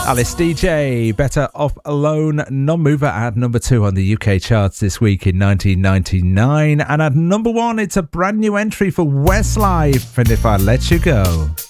Alice DJ, Better Off Alone, non-mover at number 2 on the UK charts this week in 1999. And at number 1, it's a brand new entry for Westlife, and If I Let You Go.